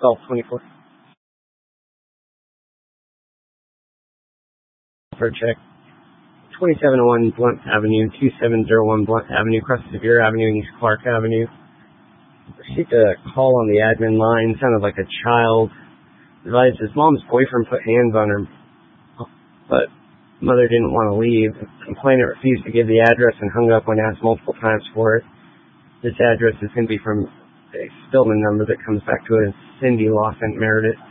Golf 24. For a check. 2701 Blunt Avenue, 2701 Blunt Avenue, across Sevier Avenue and East Clark Avenue. Received a call on the admin line, sounded like a child. Advised his mom's boyfriend put hands on her, but mother didn't want to leave. The complainant refused to give the address and hung up when asked multiple times for it. This address is going to be from a Spillman number that comes back to it as Cindy Lawson Meredith.